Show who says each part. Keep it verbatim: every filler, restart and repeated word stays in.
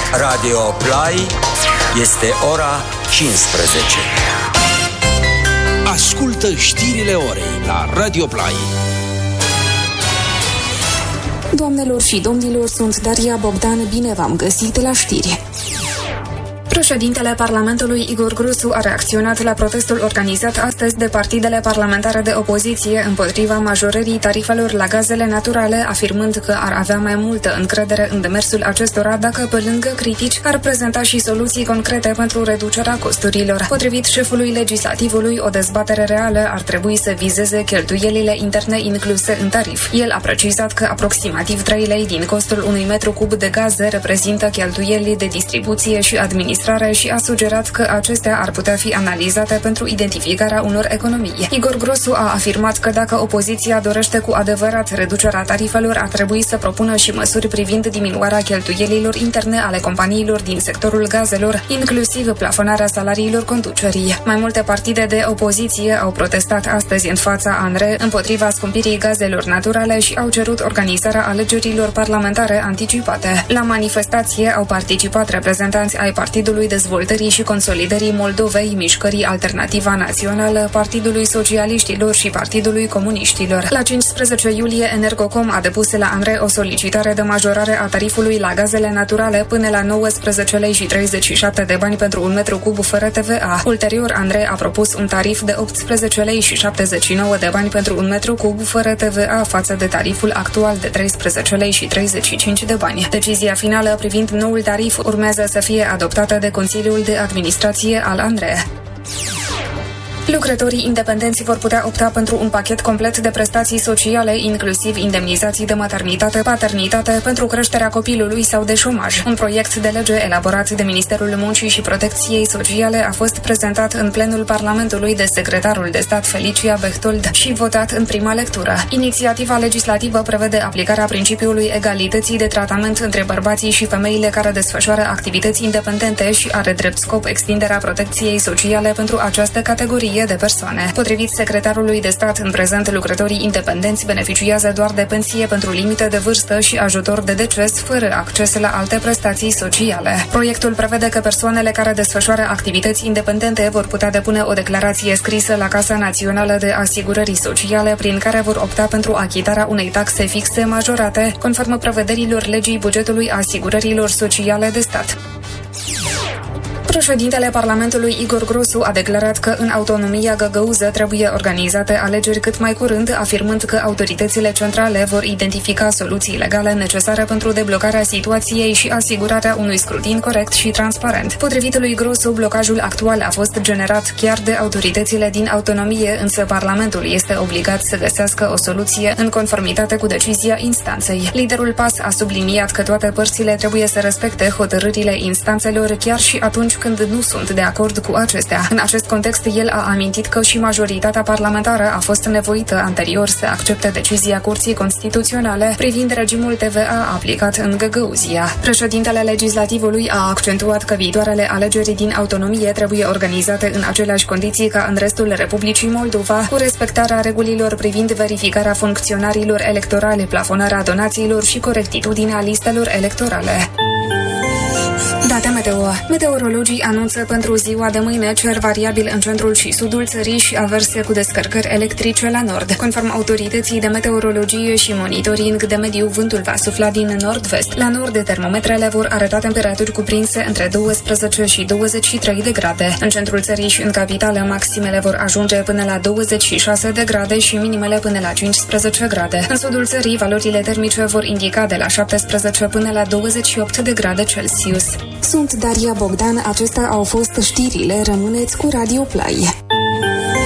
Speaker 1: Radio Play, este ora cincisprezece.
Speaker 2: Ascultă știrile orei la Radio Play.
Speaker 3: Doamnelor și domnilor, sunt Daria Bogdan, bine v-am găsit la știri. Președintele Parlamentului Igor Grosu a reacționat la protestul organizat astăzi de partidele parlamentare de opoziție împotriva majorării tarifelor la gazele naturale, afirmând că ar avea mai multă încredere în demersul acestora dacă, pe lângă critici, ar prezenta și soluții concrete pentru reducerea costurilor. Potrivit șefului legislativului, o dezbatere reală ar trebui să vizeze cheltuielile interne incluse în tarif. El a precizat că aproximativ trei lei din costul unui metru cub de gaze reprezintă cheltuielii de distribuție și administrație și a sugerat că acestea ar putea fi analizate pentru identificarea unor economii. Igor Grosu a afirmat că dacă opoziția dorește cu adevărat reducerea tarifelor, ar trebui să propună și măsuri privind diminuarea cheltuielilor interne ale companiilor din sectorul gazelor, inclusiv plafonarea salariilor conducerii. Mai multe partide de opoziție au protestat astăzi în fața ANRE împotriva scumpirii gazelor naturale și au cerut organizarea alegerilor parlamentare anticipate. La manifestație au participat reprezentanți ai Partidului Dezvoltării și Consolidării Moldovei, Mișcării Alternativa Națională, Partidului Socialiștilor și Partidului Comuniștilor. La cincisprezece iulie, Energocom a depus la ANRE o solicitare de majorare a tarifului la gazele naturale până la nouăsprezece lei și treizeci și șapte de bani pentru un metru cub fără T V A. Ulterior, ANRE a propus un tarif de optsprezece lei și șaptezeci și nouă de bani pentru un metru cub fără T V A față de tariful actual de treisprezece lei și treizeci și cinci de bani. Decizia finală privind noul tarif urmează să fie adoptată de Consiliul de Administrație al ANRE. Lucrătorii independenți vor putea opta pentru un pachet complet de prestații sociale, inclusiv indemnizații de maternitate, paternitate, pentru creșterea copilului sau de șomaj. Un proiect de lege elaborat de Ministerul Muncii și Protecției Sociale a fost prezentat în plenul Parlamentului de secretarul de stat Felicia Bechtold și votat în prima lectură. Inițiativa legislativă prevede aplicarea principiului egalității de tratament între bărbații și femeile care desfășoară activități independente și are drept scop extinderea protecției sociale pentru această categorie de persoane. Potrivit secretarului de stat, în prezent lucrătorii independenți beneficiază doar de pensie pentru limite de vârstă și ajutor de deces, fără acces la alte prestații sociale. Proiectul prevede că persoanele care desfășoară activități independente vor putea depune o declarație scrisă la Casa Națională de Asigurări Sociale, prin care vor opta pentru achitarea unei taxe fixe majorate, conform prevederilor legii bugetului asigurărilor sociale de stat. Președintele Parlamentului Igor Grosu a declarat că în autonomia găgăuză trebuie organizate alegeri cât mai curând, afirmând că autoritățile centrale vor identifica soluții legale necesare pentru deblocarea situației și asigurarea unui scrutin corect și transparent. Potrivit lui Grosu, blocajul actual a fost generat chiar de autoritățile din autonomie, însă Parlamentul este obligat să găsească o soluție în conformitate cu decizia instanței. Liderul P A S a subliniat că toate părțile trebuie să respecte hotărârile instanțelor chiar și atunci când nu sunt de acord cu acestea. În acest context, el a amintit că și majoritatea parlamentară a fost nevoită anterior să accepte decizia Curții Constituționale privind regimul T V A aplicat în Găgăuzia. Președintele Legislativului a accentuat că viitoarele alegeri din autonomie trebuie organizate în aceleași condiții ca în restul Republicii Moldova, cu respectarea regulilor privind verificarea funcționarilor electorale, plafonarea donațiilor și corectitudinea listelor electorale. Date meteo. Meteorologii anunță pentru ziua de mâine cer variabil în centrul și sudul țării și averse cu descărcări electrice la nord. Conform autorității de meteorologie și monitoring de mediu, vântul va sufla din nord-vest. La nord, termometrele vor arăta temperaturi cuprinse între douăsprezece și douăzeci și trei de grade. În centrul țării și în capitală, maximele vor ajunge până la douăzeci și șase de grade și minimele până la cincisprezece grade. În sudul țării, valorile termice vor indica de la șaptesprezece până la douăzeci și opt de grade Celsius. Sunt Daria Bogdan, acestea au fost știrile, rămâneți cu Radio Play.